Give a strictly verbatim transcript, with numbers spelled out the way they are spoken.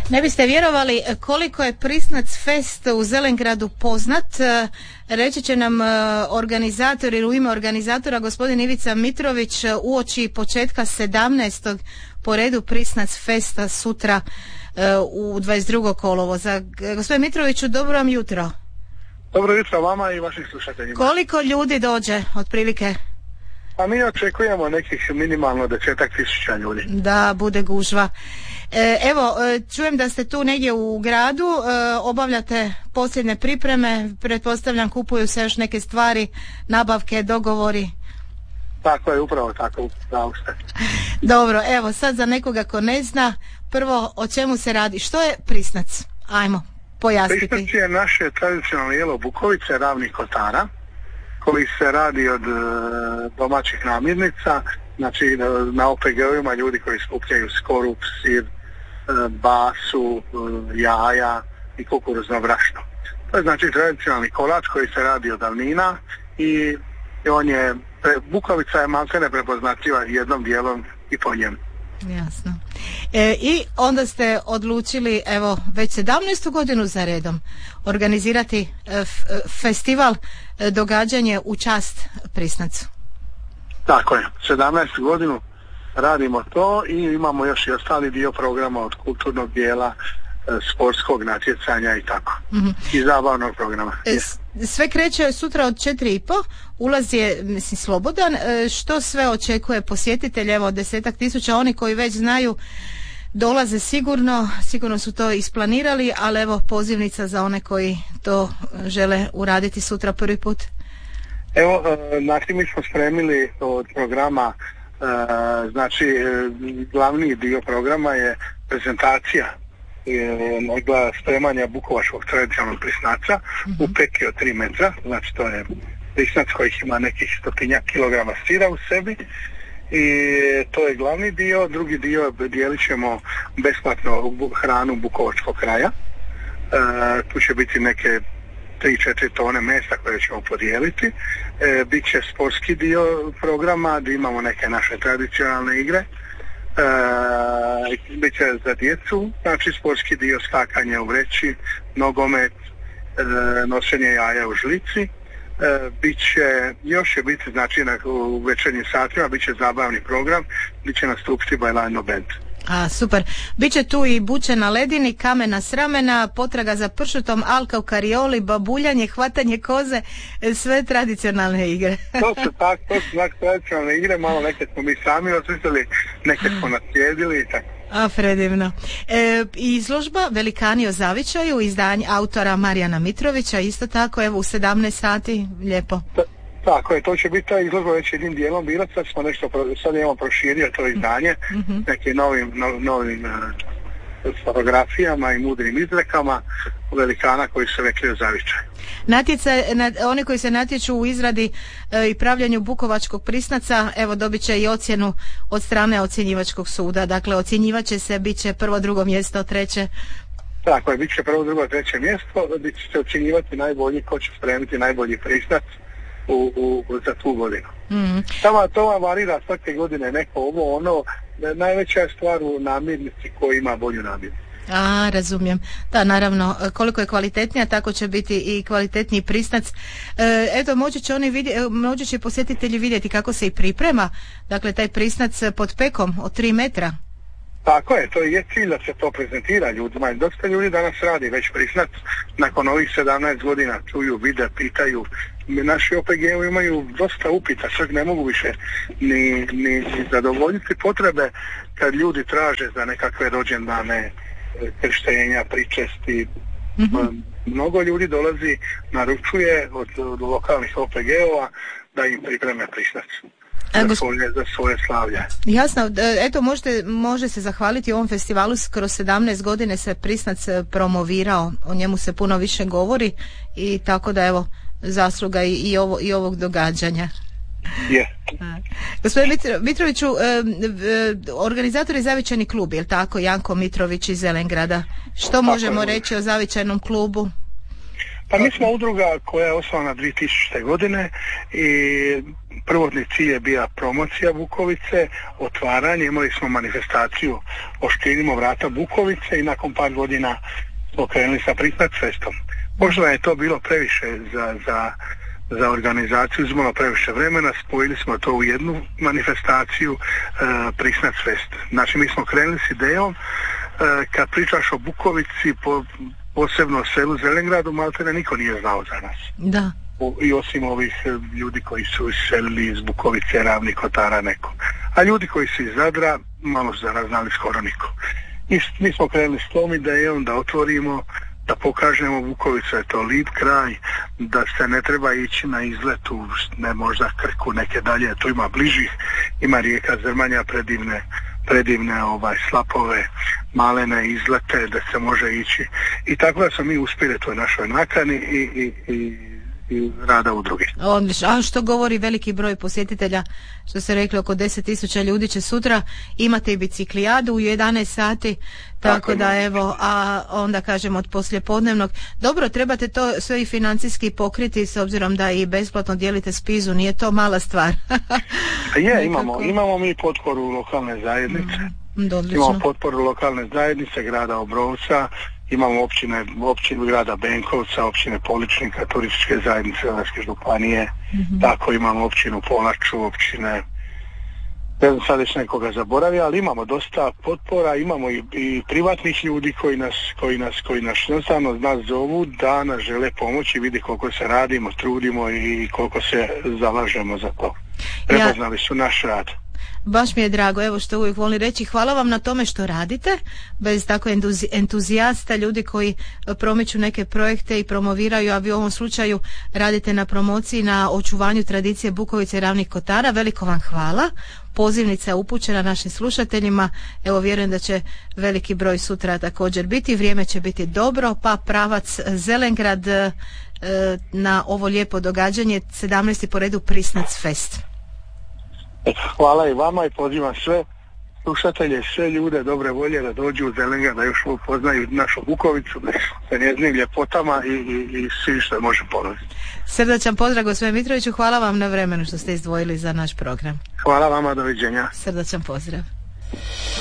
Ne biste vjerovali koliko je Prisnac Fest u Zelengradu poznat. Reći će nam organizator ili u ime organizatora gospodin Ivica Mitrović uoči početka sedamnaestog po redu Prisnac Festa sutra u dvadeset drugog kolovoza. Gospodin Mitroviću, dobro vam jutro. Dobro jutro vama i vašim slušateljima. Koliko ljudi dođe otprilike? A mi očekujemo nekih minimalno desetak tisuća ljudi. Da, bude gužva. E, evo, čujem da ste tu negdje u gradu, e, obavljate posljednje pripreme, pretpostavljam kupuju se još neke stvari, nabavke, dogovori. Tako je, upravo tako, da ste. Dobro, evo sad za nekoga ko ne zna, prvo o čemu se radi, što je Prisnac? Ajmo, pojasniti. Prisnac je naše tradicionalno jelo bukovice ravnih kotara, koji se radi od e, domaćih namirnica, znači na O P G-ovima ljudi koji skupljaju skorup, sir, e, basu, e, jaja i kukuruzno brašno. To je znači tradicionalni kolač koji se radi od davnina i on je, bukovica je maltene prepoznatljiva jednom dijelom i po njemu. Jasno. E, I onda ste odlučili, evo, već sedamnaestu godinu za redom organizirati e, f, festival, e, događanje u čast Prisnacu. Tako je, sedamnaestu godinu radimo to i imamo još i ostali dio programa od kulturnog dijela, e, sportskog natjecanja i tako. Mm-hmm. I zabavnog programa. E, sve kreće sutra od četiri i po, ulaz je, mislim, slobodan. E, što sve očekuje posjetitelj? Evo, desetak tisuća, oni koji već znaju dolaze sigurno, sigurno su to isplanirali, ali evo pozivnica za one koji to žele uraditi sutra prvi put. Evo, znači mi smo spremili od programa, znači glavni dio programa je prezentacija mogla spremanja bukovačkog tradicionalnog prisnaca, mm-hmm. u peki od tri metra, znači to je prisnac koji ima nekih stotinjak kilograma sira u sebi i to je glavni dio. Drugi dio dijelit ćemo besplatno hranu bukovačkog kraja, e, tu će biti neke tri četiri tone mesa koje ćemo podijeliti, e, bit će sportski dio programa gdje imamo neke naše tradicionalne igre. E, bit će za djecu, znači sportski dio skakanje u vreći, nogomet, e, nošenje jaja u žlici, e, bit će, još će biti znači na, u večernjim satima, bit će zabavni program, bit će nastupiti Bajlajno band. A, super. Biće tu i buče na ledini, kamena s ramena, potraga za pršutom, alka u karioli, babuljanje, hvatanje koze, sve tradicionalne igre. To su tak, to su tak tradicionalne igre, malo neke smo mi sami osmislili, neke smo naslijedili i tako. A, predivno. E, izložba Velikani o zavičaju, izdanje autora Marijana Mitrovića, isto tako, evo u sedamnaest sati, lijepo. Ta, tako je, to će biti ta izložba već jednim dijelom bila, sad smo nešto, sad imamo proširio to izdanje, mm-hmm. nekim novim, no, novim uh, fotografijama i mudrim izrekama velikana koji su rekli o zavičaju. Natjeca, na, oni koji se natječu u izradi e, i pravljanju bukovačkog prisnaca, evo dobit će i ocjenu od strane ocjenjivačkog suda, dakle ocjenjivat će se, bit će prvo, drugo mjesto, treće. Tako je, bit će prvo, drugo, treće mjesto, bit će se ocjenjivati najbolji, ko će spremiti najbolji prisnac U, u, za tu godinu. Mm. Tamo to vam varira svake godine neko ovo, ono, najveća je stvar u namirnici koji ima bolju namirnicu. A, razumijem. Da, naravno, koliko je kvalitetnija, tako će biti i kvalitetniji prisnac. E, eto, moći će oni vidjeti, moći će posjetitelji vidjeti kako se i priprema, dakle, taj prisnac pod pekom od tri metra. Tako je, to je cilj da se to prezentira ljudima. Dosta ljudi danas radi već prisnac, nakon ovih sedamnaest godina čuju, vide, pitaju. Naši O P G-ovi imaju dosta upita, čak ne mogu više ni, ni zadovoljiti potrebe kad ljudi traže za nekakve rođendane, krštenja, pričesti. Mm-hmm. Mnogo ljudi dolazi, naručuje od, od lokalnih O P G-ova da im pripreme prisnac. Za svoje, za svoje slavlje. Jasno, eto možete, može se zahvaliti ovom festivalu, kroz sedamnaest godine se prisnac promovirao, o njemu se puno više govori i tako da evo zasluga i, i, ovo, i ovog događanja. Je. Gospodin Mitroviću, eh, eh, organizator je Zavičajni klub, je li tako, Janko Mitrović iz Zelengrada. Što možemo reći o Zavičajnom klubu? Pa mi smo udruga koja je osnovana dvije tisućite. godine i prvotni cilj je bila promocija Bukovice, otvaranje, imali smo manifestaciju Oškrinimo vrata Bukovice i nakon par godina smo krenuli sa Prisnac Festom. Možda je to bilo previše za, za, za organizaciju, uzimalo previše vremena, spojili smo to u jednu manifestaciju uh, Prisnac Fest. Znači mi smo krenuli s idejom, uh, kad pričaš o Bukovici, po, posebno o selu Zelengradu, maltene niko nije znao za nas. Da. I osim ovih ljudi koji su iselili iz Bukovice, Ravnih Kotara, neko. A ljudi koji su iz Zadra, malo su za nas znali skoro niko. I mi smo krenuli s tom idejom da otvorimo, da pokažemo Bukovicu je to lip kraj, da se ne treba ići na izletu, ne možda Krku, neke dalje, tu ima bližih, ima rijeka Zrmanja, predivne, predivne ovaj, slapove, malene izlete, da se može ići. I tako da smo mi uspjeli toj našoj nakani i, i, i i rada udruge. Odlično. A što govori veliki broj posjetitelja, što se rekli oko deset tisuća ljudi će sutra imati i biciklijadu u jedanaest sati, tako, tako da je. Evo, a onda kažemo od poslijepodnevnog. Dobro, trebate to sve i financijski pokriti s obzirom da i besplatno dijelite spizu, nije to mala stvar. Je, imamo, imamo mi potporu lokalne zajednice. Mm, imamo potporu lokalne zajednice grada Obrovca, imamo općine, općinu grada Benkovca, općine Poličnika, turističke zajednice Zadarske županije, mm-hmm. tako imamo općinu Polaču, općine, ne znam sad već nekoga zaboravio, ali imamo dosta potpora, imamo i, i privatnih ljudi koji nas, koji nas, koji nas jednostavno nas zovu da nas žele pomoći, vidi koliko se radimo, trudimo i koliko se zalažemo za to. Prepoznali su naš rad. Baš mi je drago, evo što uvijek volim reći, hvala vam na tome što radite, bez tako entuzi, entuzijasta, ljudi koji promiču neke projekte i promoviraju, a vi u ovom slučaju radite na promociji, na očuvanju tradicije Bukovice i Ravnih Kotara. Veliko vam hvala. Pozivnica je upućena našim slušateljima, evo vjerujem da će veliki broj sutra također biti, vrijeme će biti dobro, pa pravac Zelengrad e, na ovo lijepo događanje, sedamnaesti po redu Prisnac Fest. Hvala i vama i pozivam sve slušatelje, sve ljude dobre volje da dođu u Zelengrad, da još upoznaju našu Bukovicu sa njezinim ljepotama i, i, i svi što može ponuditi. Srdačan pozdrav gospodine Mitroviću, hvala vam na vremenu što ste izdvojili za naš program. Hvala vama, doviđenja. Srdačan pozdrav.